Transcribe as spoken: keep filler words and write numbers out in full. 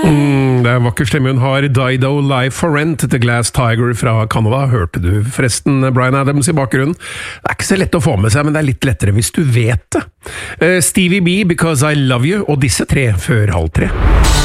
Mm, det er en vakker stemme hun har. Dido Live for Rent til Glass Tiger fra Canada. Hørte du forresten Bryan Adams i bakgrunnen? Det er ikke så lett å få med seg, men det er litt lettere hvis du vet det. Uh, Stevie B, Because I Love You, og disse tre før halv tre.